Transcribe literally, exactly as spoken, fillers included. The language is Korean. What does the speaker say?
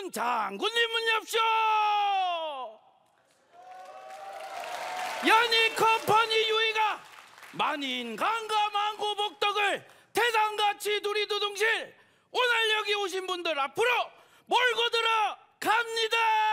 장군님 문 엽쇼. 연희 컴퍼니 유이가 만인 강가 만고 복덕을 태산같이 누리두둥실 오늘 여기 오신 분들 앞으로 몰고 들어 갑니다.